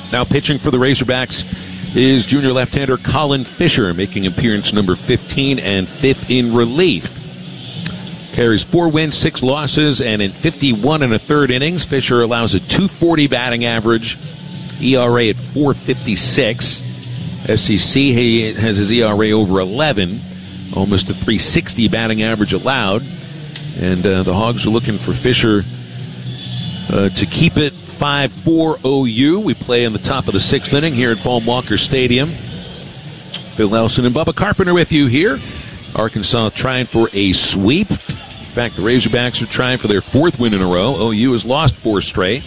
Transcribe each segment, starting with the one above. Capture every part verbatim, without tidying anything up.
Now pitching for the Razorbacks is junior left-hander Colin Fisher, making appearance number fifteen and fifth in relief. Carries four wins, six losses, and in fifty-one and a third innings, Fisher allows a two forty batting average, E R A at four fifty-six. S C C he has his E R A over eleven, almost a three sixty batting average allowed. And uh, the Hogs are looking for Fisher uh, to keep it five four O U. We play in the top of the sixth inning here at Baum-Walker Stadium. Phil Nelson and Bubba Carpenter with you here. Arkansas trying for a sweep. In fact, the Razorbacks are trying for their fourth win in a row. O U has lost four straight.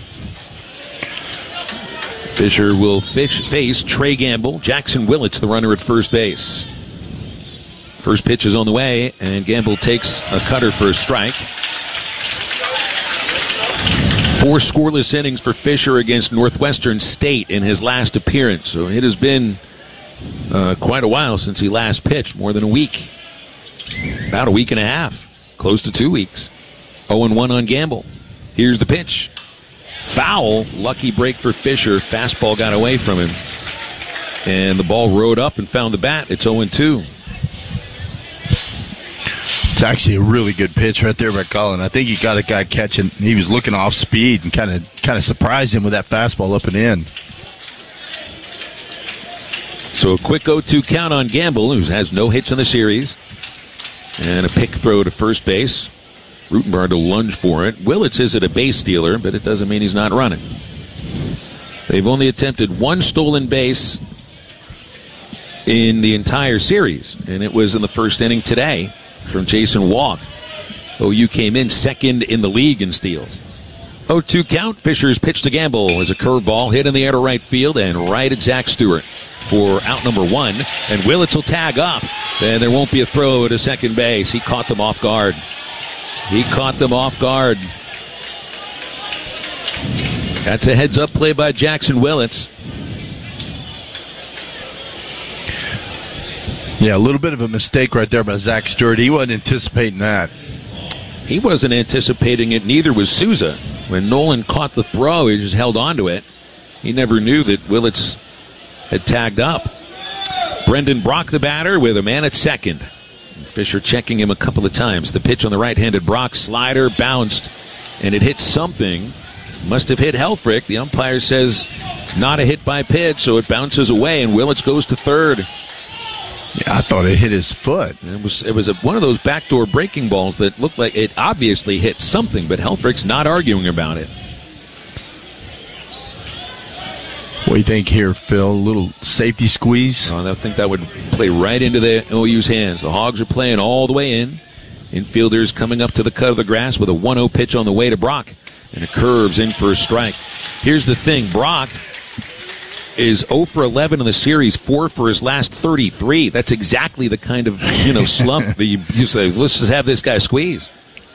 Fisher will fish, face Trey Gamble. Jackson Willits, the runner at first base. First pitch is on the way, and Gamble takes a cutter for a strike. Four scoreless innings for Fisher against Northwestern State in his last appearance. So it has been uh, quite a while since he last pitched, more than a week. About a week and a half. Close to two weeks. oh and one on Gamble. Here's the pitch. Foul. Lucky break for Fisher. Fastball got away from him. And the ball rode up and found the bat. It's oh and two. It's actually a really good pitch right there by Colin. I think he got a guy catching. He was looking off speed and kind of kind of surprised him with that fastball up and in. So a quick oh two count on Gamble, who has no hits in the series. And a pick throw to first base. Rutenberg will lunge for it. Willits is at a base stealer, but it doesn't mean he's not running. They've only attempted one stolen base in the entire series, and it was in the first inning today from Jason Walk. O U came in second in the league in steals. oh two count. Fisher's pitch to Gamble is a curveball hit in the air to right field and right at Zach Stewart for out number one. And Willits will tag up, and there won't be a throw to second base. He caught them off guard. He caught them off guard. That's a heads-up play by Jackson Willits. Yeah, a little bit of a mistake right there by Zach Stewart. He wasn't anticipating that. He wasn't anticipating it, neither was Souza. When Nolan caught the throw, he just held on to it. He never knew that Willits had tagged up. Brendan Brock, the batter, with a man at second. Fisher checking him a couple of times. The pitch on the right-handed Brock, slider, bounced, and it hit something. Must have hit Helfrich. The umpire says not a hit by pitch, so it bounces away, and Willits goes to third. Yeah, I thought it hit his foot. It was it was a, one of those backdoor breaking balls that looked like it obviously hit something, but Helfrich's not arguing about it. What do you think here, Phil? A little safety squeeze? Oh, I think that would play right into the O U's hands. The Hogs are playing all the way in. Infielders coming up to the cut of the grass with a one oh pitch on the way to Brock. And it curves in for a strike. Here's the thing. Brock is oh for eleven in the series, four for his last thirty-three. That's exactly the kind of, you know, slump that you, you say, let's just have this guy squeeze.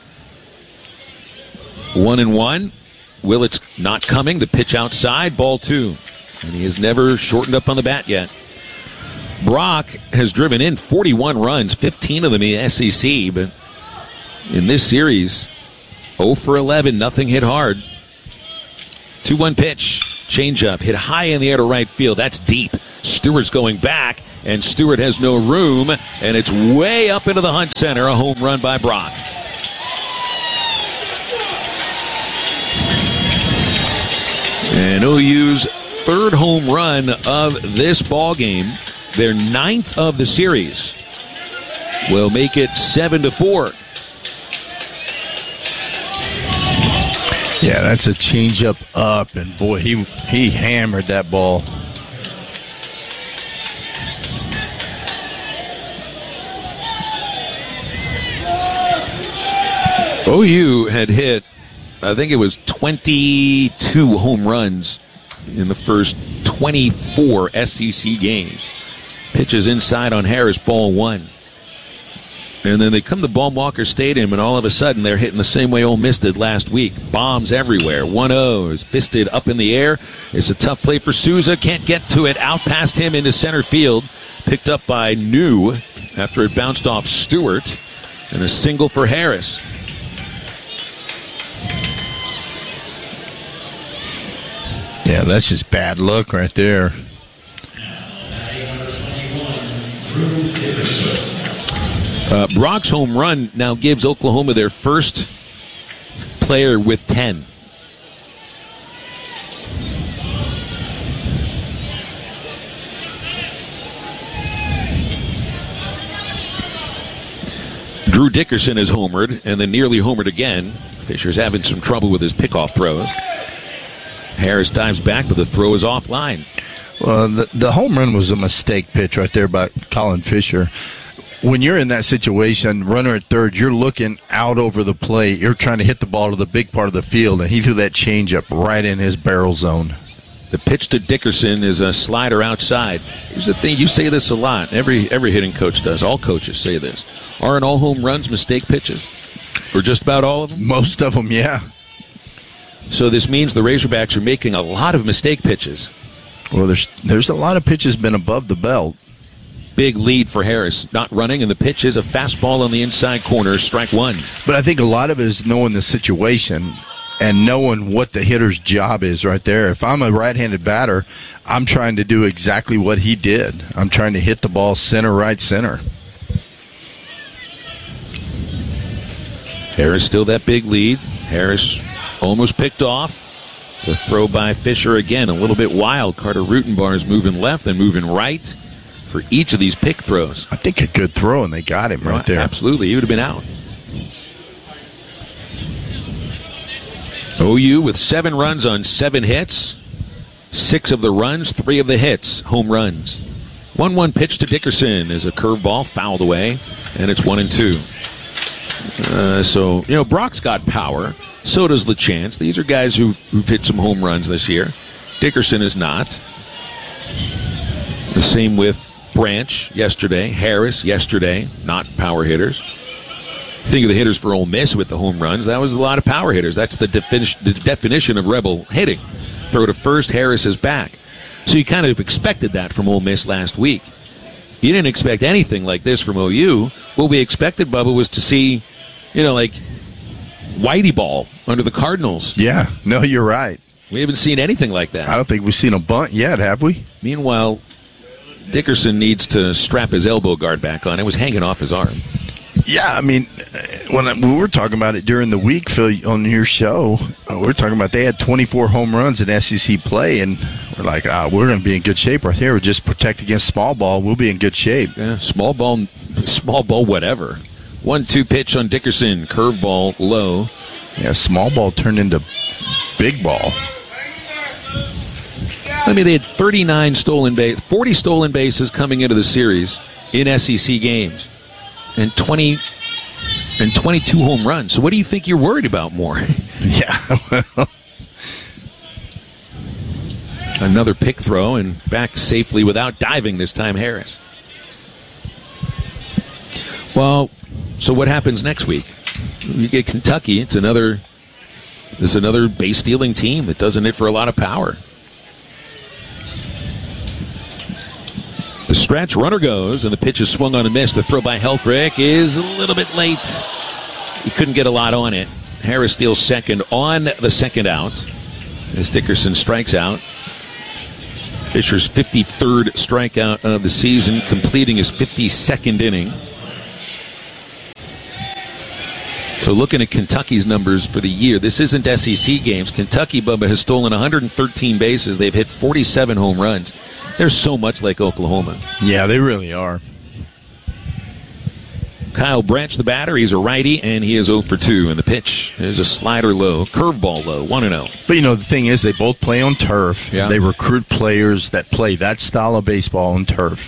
One and one. Willits not coming. The pitch outside. Ball two. And he has never shortened up on the bat yet. Brock has driven in forty-one runs, fifteen of them in the S E C, but in this series, oh for eleven, nothing hit hard. two one pitch. Changeup hit high in the air to right field. That's deep. Stewart's going back, and Stewart has no room, and it's way up into the Hunt Center. A home run by Brock. And O U's third home run of this ball game, their ninth of the series, will make it seven to four. Yeah, that's a changeup up, and boy, he he hammered that ball. O U had hit, I think it was twenty-two home runs in the first twenty-four S E C games. Pitches inside on Harris, ball one. And then they come to Baum-Walker Stadium, and all of a sudden they're hitting the same way Ole Miss did last week. Bombs everywhere. one oh is fisted up in the air. It's a tough play for Souza. Can't get to it. Out past him into center field. Picked up by New after it bounced off Stewart. And a single for Harris. Yeah, that's just bad luck right there. Uh, Brock's home run now gives Oklahoma their first player with ten. Drew Dickerson is homered, and then nearly homered again. Fisher's having some trouble with his pickoff throws. Harris dives back, but the throw is offline. Well, the, the home run was a mistake pitch right there by Colin Fisher. When you're in that situation, runner at third, you're looking out over the plate. You're trying to hit the ball to the big part of the field, and he threw that changeup right in his barrel zone. The pitch to Dickerson is a slider outside. Here's the thing, you say this a lot. Every every hitting coach does. All coaches say this. Aren't all home runs mistake pitches? Or just about all of them? Most of them, yeah. So this means the Razorbacks are making a lot of mistake pitches. Well, there's there's a lot of pitches been above the belt. Big lead for Harris. Not running, and the pitch is a fastball on the inside corner, strike one. But I think a lot of it is knowing the situation and knowing what the hitter's job is right there. If I'm a right-handed batter, I'm trying to do exactly what he did. I'm trying to hit the ball center, right, center. Harris still that big lead. Harris almost picked off. The throw by Fisher again, a little bit wild. Carter Rutenbar is moving left and moving right for each of these pick throws. I think a good throw, and they got him right there. Absolutely, he would have been out. O U with seven runs on seven hits. Six of the runs, three of the hits, home runs. one one pitch to Dickerson is a curveball, fouled away, and it's one and two. Uh, so, you know, Brock's got power. So does LeChance. These are guys who, who've hit some home runs this year. Dickerson is not. The same with Branch yesterday. Harris yesterday. Not power hitters. Think of the hitters for Ole Miss with the home runs. That was a lot of power hitters. That's the, defini- the definition of Rebel hitting. Throw to first, Harris is back. So you kind of expected that from Ole Miss last week. You didn't expect anything like this from O U. What we expected, Bubba, was to see, you know, like Whitey ball under the Cardinals. Yeah, no, you're right. We haven't seen anything like that. I don't think we've seen a bunt yet, have we? Meanwhile, Dickerson needs to strap his elbow guard back on. It was hanging off his arm. Yeah, I mean, when, I, when we were talking about it during the week, Phil, on your show, we were talking about they had twenty-four home runs in S E C play, and we're like, ah, we're going to be in good shape right here. We'll just protect against small ball. We'll be in good shape. Yeah, small ball, small ball, whatever. one two pitch on Dickerson, curveball low. Yeah, small ball turned into big ball. I mean, they had thirty-nine stolen base, forty stolen bases coming into the series in S E C games. And twenty and twenty-two home runs. So what do you think you're worried about more? Yeah. Well. Another pick throw and back safely without diving this time, Harris. Well, so what happens next week? You get Kentucky. It's another. It's another base stealing team that doesn't hit for a lot of power. The stretch runner goes, and the pitch is swung on and missed. The throw by Helfrich is a little bit late. He couldn't get a lot on it. Harris steals second on the second out as Dickerson strikes out. Fisher's fifty-third strikeout of the season, completing his fifty-second inning. So looking at Kentucky's numbers for the year, this isn't S E C games. Kentucky, Bubba, has stolen one hundred thirteen bases. They've hit forty-seven home runs. They're so much like Oklahoma. Yeah, they really are. Kyle Branch, the batter, he's a righty, and he is oh for two. And the pitch is a slider low, curveball low, one and oh. But, you know, the thing is, they both play on turf. Yeah. They recruit players that play that style of baseball on turf.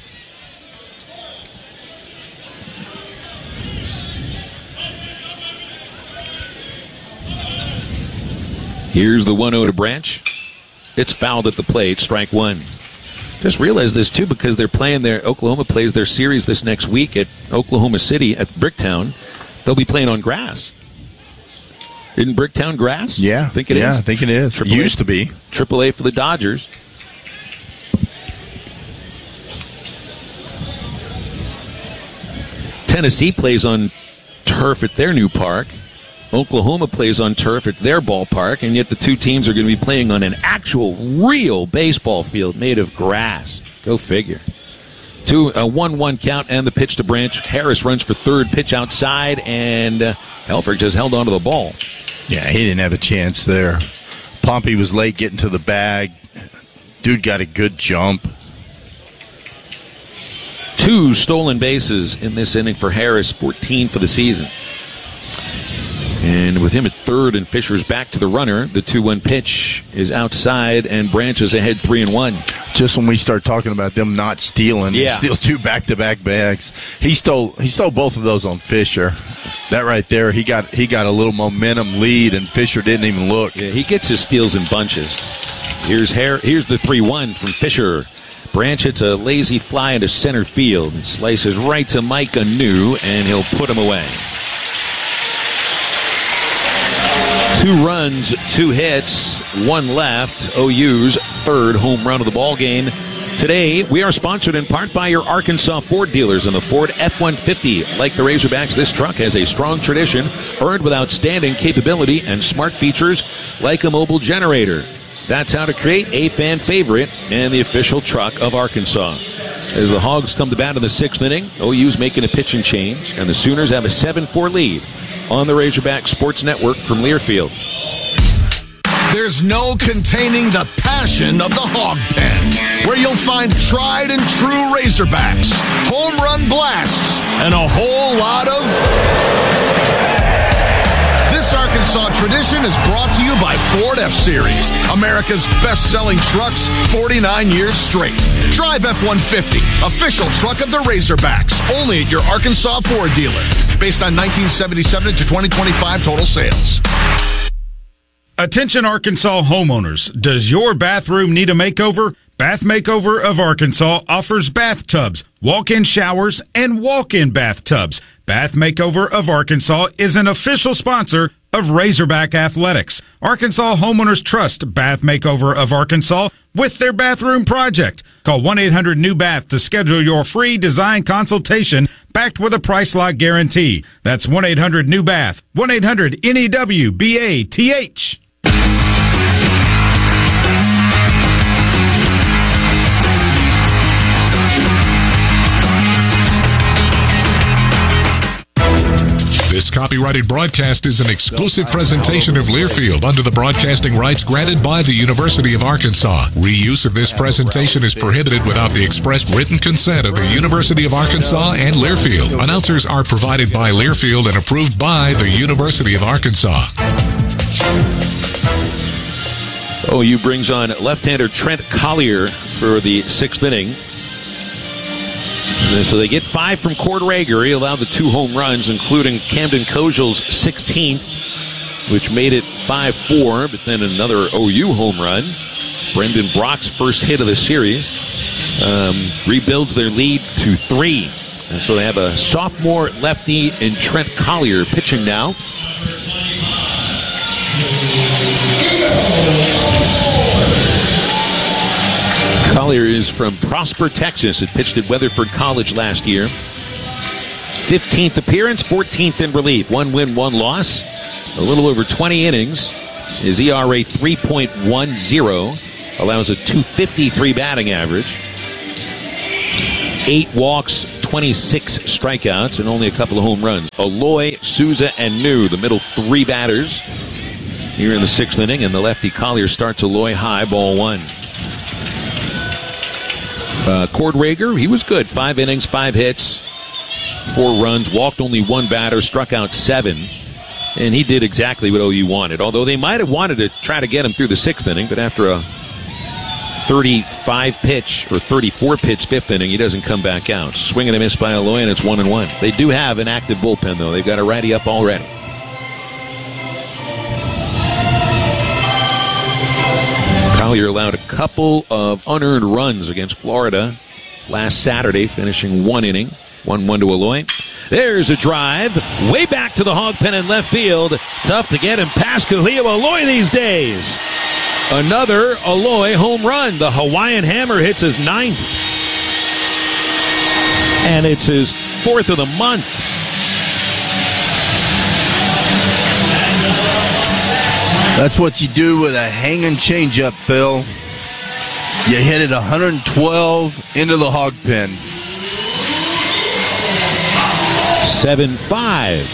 Here's the one oh to Branch. It's fouled at the plate, strike one. Just realized this, too, because they're playing their, Oklahoma plays their series this next week at Oklahoma City at Bricktown. They'll be playing on grass. Isn't Bricktown grass? Yeah. I think it yeah, is. I think it is. It used to be. Triple A for the Dodgers. Tennessee plays on turf at their new park. Oklahoma plays on turf at their ballpark, and yet the two teams are going to be playing on an actual, real baseball field made of grass. Go figure. Two, a one one count and the pitch to Branch. Harris runs for third, pitch outside, and uh, Helfrich just held onto the ball. Yeah, he didn't have a chance there. Pompey was late getting to the bag. Dude got a good jump. Two stolen bases in this inning for Harris, fourteen for the season. And with him at third and Fisher's back to the runner, the two one pitch is outside, and Branch is ahead three and one. Just when we start talking about them not stealing, yeah. they steal two back-to-back bags. He stole he stole both of those on Fisher. That right there, he got he got a little momentum lead, and Fisher didn't even look. Yeah, he gets his steals in bunches. Here's Har- here's the three one from Fisher. Branch hits a lazy fly into center field and slices right to Mike Anu, and he'll put him away. Two runs, two hits, one left. O U's third home run of the ball game. Today, we are sponsored in part by your Arkansas Ford dealers and the Ford F one fifty. Like the Razorbacks, this truck has a strong tradition, earned with outstanding capability and smart features like a mobile generator. That's how to create a fan favorite and the official truck of Arkansas. As the Hogs come to bat in the sixth inning, O U's making a pitching change, and the Sooners have a seven four lead on the Razorback Sports Network from Learfield. There's no containing the passion of the Hog Pen, where you'll find tried and true Razorbacks, home run blasts, and a whole lot of... This Arkansas tradition is brought to you by Ford F-Series, America's best-selling trucks forty-nine years straight. Drive F one fifty, official truck of the Razorbacks, only at your Arkansas Ford dealer. Based on nineteen seventy-seven to twenty twenty-five total sales. Attention Arkansas homeowners, does your bathroom need a makeover? Bath Makeover of Arkansas offers bathtubs, walk-in showers, and walk-in bathtubs. Bath Makeover of Arkansas is an official sponsor of Razorback Athletics. Arkansas homeowners trust Bath Makeover of Arkansas with their bathroom project. Call one eight hundred new bath to schedule your free design consultation backed with a price lock guarantee. That's one eight hundred new bath, one eight hundred N E W B A T H. This copyrighted broadcast is an exclusive presentation of Learfield under the broadcasting rights granted by the University of Arkansas. Reuse of this presentation is prohibited without the express written consent of the University of Arkansas and Learfield. Announcers are provided by Learfield and approved by the University of Arkansas. O U brings on left-hander Trent Collier for the sixth inning. So they get five from Cord Rager. He allowed the two home runs, including Camden Kojal's sixteenth, which made it five four, but then another O U home run. Brendan Brock's first hit of the series um, rebuilds their lead to three. And so they have a sophomore lefty in Trent Collier pitching now. Collier is from Prosper, Texas. It pitched at Weatherford College last year. fifteenth appearance, fourteenth in relief. One win, one loss. A little over twenty innings. His E R A three point one oh. Allows a two fifty-three batting average. Eight walks, twenty-six strikeouts, and only a couple of home runs. Aloy, Souza, and New, the middle three batters here in the sixth inning. And the lefty Collier starts Aloy high, ball one. Uh, Cord Rager, he was good. Five innings, five hits, four runs, walked only one batter, struck out seven, and he did exactly what O U wanted. Although they might have wanted to try to get him through the sixth inning, but after a thirty-five pitch or thirty-four pitch fifth inning, he doesn't come back out. Swing and a miss by Aloy, and it's one and one. They do have an active bullpen, though. They've got a righty up already. Collier allowed a couple of unearned runs against Florida last Saturday, finishing one inning, one one to Aloy. There's a drive, way back to the hog pen in left field. Tough to get him past Khalil Aloy these days. Another Aloy home run. The Hawaiian Hammer hits his ninth. And it's his fourth of the month. That's what you do with a hanging changeup, Phil. You hit it one twelve into the hog pen. seven five.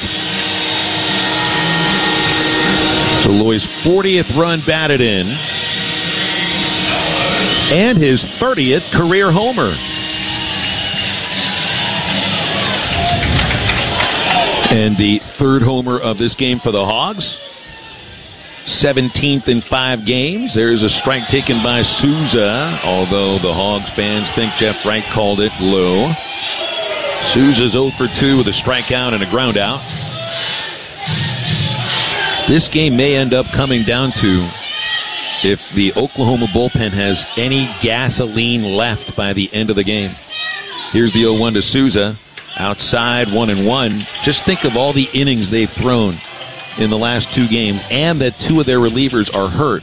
So Loy's fortieth run batted in. And his thirtieth career homer. And the third homer of this game for the Hogs. seventeenth in five games. There's a strike taken by Souza, although the Hogs fans think Jeff Wright called it low. Souza's oh for two with a strikeout and a ground out. This game may end up coming down to if the Oklahoma bullpen has any gasoline left by the end of the game. Here's the oh one to Souza. Outside, one and one. Just think of all the innings they've thrown in the last two games, and that two of their relievers are hurt.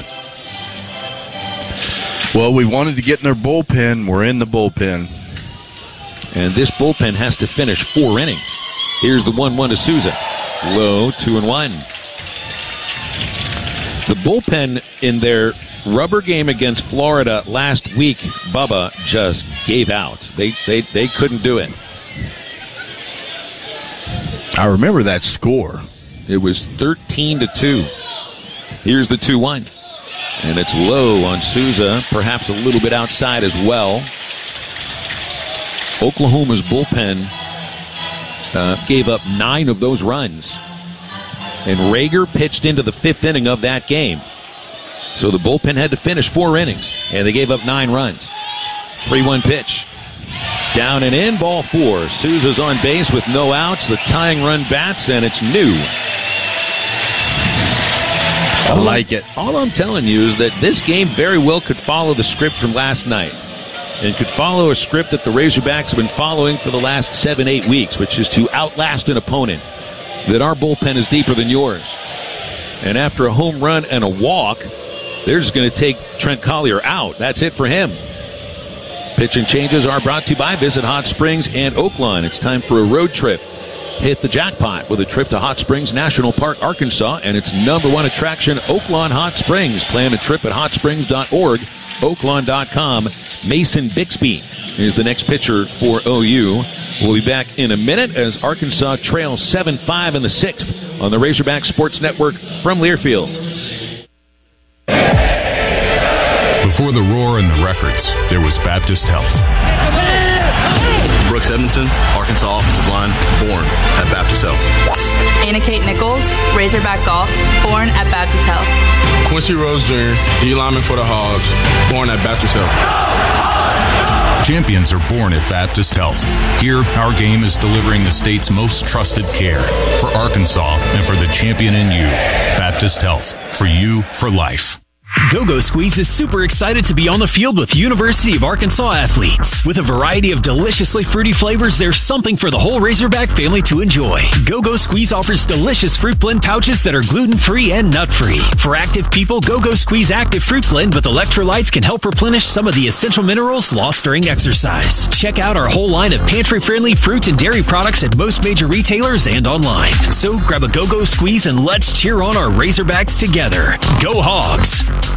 Well, we wanted to get in their bullpen. We're in the bullpen. And this bullpen has to finish four innings. Here's the one one to Souza. Low, two and one. The bullpen in their rubber game against Florida last week, Bubba, just gave out. They they they couldn't do it. I remember that score. It was thirteen to two. Here's the two one. And it's low on Souza, perhaps a little bit outside as well. Oklahoma's bullpen uh, gave up nine of those runs. And Rager pitched into the fifth inning of that game. So the bullpen had to finish four innings, and they gave up nine runs. three one pitch. Down and in, ball four. Souza's on base with no outs. The tying run bats, and it's new. I like it. All I'm telling you is that this game very well could follow the script from last night, and could follow a script that the Razorbacks have been following for the last seven, eight weeks, which is to outlast an opponent. That our bullpen is deeper than yours. And after a home run and a walk, they're just going to take Trent Collier out. That's it for him. Pitch and changes are brought to you by Visit Hot Springs and Oaklawn. It's time for a road trip. Hit the jackpot with a trip to Hot Springs National Park, Arkansas, and its number one attraction, Oaklawn Hot Springs. Plan a trip at hot springs dot org, oaklawn dot com. Mason Bixby is the next pitcher for O U. We'll be back in a minute as Arkansas trails seven five in the sixth on the Razorback Sports Network from Learfield. Before the roar and the records, there was Baptist Health. Brooks Edmondson, Arkansas offensive line, born at Baptist Health. Anna Kate Nichols, Razorback Golf, born at Baptist Health. Quincy Rose Junior, D lineman for the Hogs, born at Baptist Health. Champions are born at Baptist Health. Here, our game is delivering the state's most trusted care for Arkansas and for the champion in you. Baptist Health, for you, for life. Go-Go Squeeze is super excited to be on the field with University of Arkansas athletes. With a variety of deliciously fruity flavors, there's something for the whole Razorback family to enjoy. Go-Go Squeeze offers delicious fruit blend pouches that are gluten-free and nut-free. For active people, Go-Go Squeeze Active Fruit Blend with electrolytes can help replenish some of the essential minerals lost during exercise. Check out our whole line of pantry-friendly fruit and dairy products at most major retailers and online. So grab a Go-Go Squeeze and let's cheer on our Razorbacks together. Go Hogs!